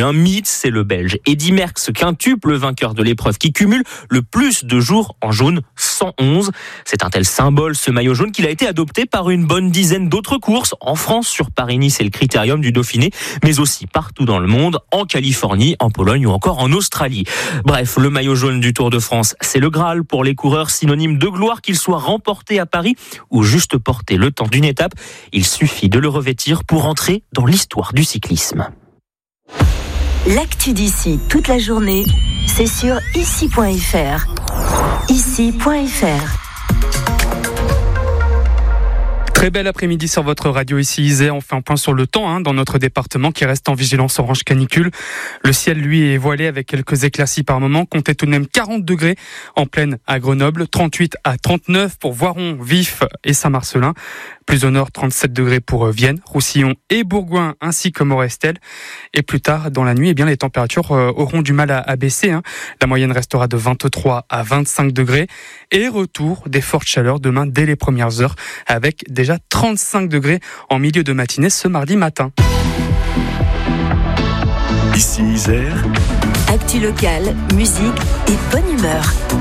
un mythe, c'est le Belge Eddy Merckx, quintuple vainqueur de l'épreuve, qui cumule le plus de jours en jaune, 111. C'est un tel symbole, ce maillot jaune, qu'il a été adopté par une bonne dizaine d'autres courses, en France sur Paris-Nice et le Critérium du Dauphiné, mais aussi partout dans le monde, en Californie, en Pologne ou encore en Australie. Bref, le maillot jaune du Tour de France, c'est le Graal pour les coureurs, synonyme de gloire, qu'il soit remporté à Paris ou juste porté le temps d'une étape. Il suffit de le revêtir pour entrer dans l'histoire du cyclisme. L'actu d'ici toute la journée, c'est sur ici.fr. Ici.fr. Très bel après-midi sur votre radio ici Isère. On fait un point sur le temps dans notre département qui reste en vigilance orange canicule. Le ciel, lui, est voilé avec quelques éclaircies par moment. Comptez tout de même 40 degrés en plaine à Grenoble, 38 à 39 pour Voiron, Vif et Saint-Marcellin. Plus au nord, 37 degrés pour Vienne, Roussillon et Bourgoin, ainsi que Morestel. Et plus tard, dans la nuit, les températures auront du mal à baisser. La moyenne restera de 23 à 25 degrés. Et retour des fortes chaleurs demain dès les premières heures, avec déjà 35 degrés en milieu de matinée ce mardi matin. Ici Isère. Actu locale, musique et bonne humeur.